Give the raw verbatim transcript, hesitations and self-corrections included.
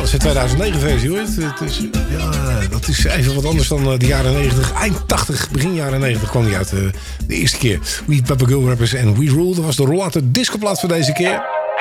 is de tweeduizend negen versie hoor. Het, het is, ja, dat is even wat anders dan de jaren negentig. Eind tachtig, begin jaren negentig kwam die uit uh, de eerste keer. We Papa Girl Rappers en We Rule. Dat was de rollate discoplaat voor deze keer.